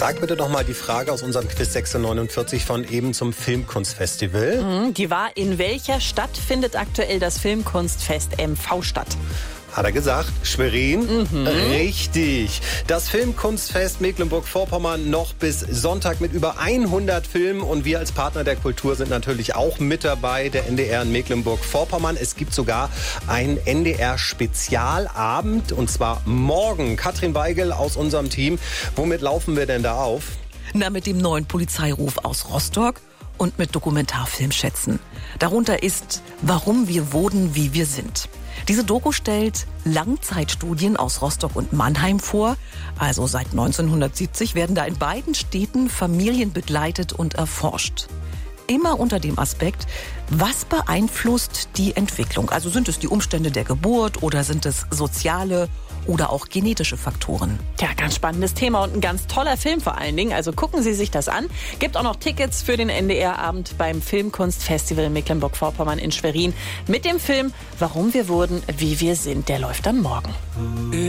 Sag bitte doch mal die Frage aus unserem Quiz 46 von eben zum Filmkunstfestival. Die war, in welcher Stadt findet aktuell das Filmkunstfest MV statt? Hat er gesagt, Schwerin? Richtig. Das Filmkunstfest Mecklenburg-Vorpommern noch bis Sonntag mit über 100 Filmen. Und wir als Partner der Kultur sind natürlich auch mit dabei, der NDR in Mecklenburg-Vorpommern. Es gibt sogar einen NDR-Spezialabend und zwar morgen. Katrin Weigel aus unserem Team. Womit laufen wir denn da auf? Na, mit dem neuen Polizeiruf aus Rostock und mit Dokumentarfilmschätzen. Darunter ist Warum wir wurden, wie wir sind. Diese Doku stellt Langzeitstudien aus Rostock und Mannheim vor. Also seit 1970 werden da in beiden Städten Familien begleitet und erforscht. Immer unter dem Aspekt, was beeinflusst die Entwicklung? Also sind es die Umstände der Geburt oder sind es soziale oder auch genetische Faktoren? Ja, ganz spannendes Thema und ein ganz toller Film vor allen Dingen. Also gucken Sie sich das an. Gibt auch noch Tickets für den NDR-Abend beim Filmkunstfestival Mecklenburg-Vorpommern in Schwerin mit dem Film Warum wir wurden, wie wir sind. Der läuft dann morgen.